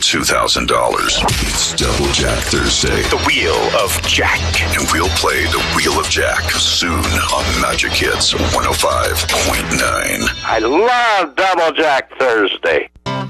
$2,000. It's Double Jack Thursday. The Wheel of Jack. And we'll play the Wheel of Jack soon on Magic Hits 105.9. I love Double Jack Thursday.